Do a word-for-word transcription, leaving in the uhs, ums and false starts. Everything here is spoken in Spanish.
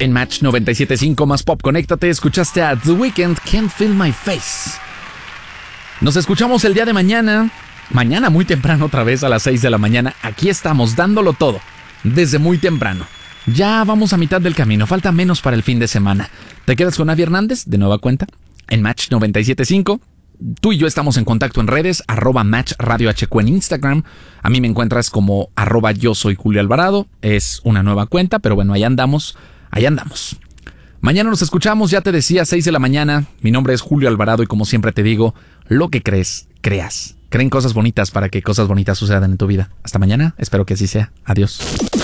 En Match noventa y siete punto cinco más pop, conéctate, escuchaste a The Weeknd, Can't Feel My Face. Nos escuchamos el día de mañana, mañana muy temprano otra vez a las seis de la mañana. Aquí estamos dándolo todo, desde muy temprano. Ya vamos a mitad del camino, falta menos para el fin de semana. ¿Te quedas con Avi Hernández de nueva cuenta? En Match noventa y siete punto cinco. Tú y yo estamos en contacto en redes, arroba Match Radio H Q en Instagram. A mí me encuentras como arroba yo soy Julio Alvarado. Es una nueva cuenta, pero bueno, ahí andamos, ahí andamos. Mañana nos escuchamos, ya te decía, seis de la mañana. Mi nombre es Julio Alvarado y como siempre te digo, lo que crees, creas. Creen cosas bonitas para que cosas bonitas sucedan en tu vida. Hasta mañana, espero que así sea. Adiós.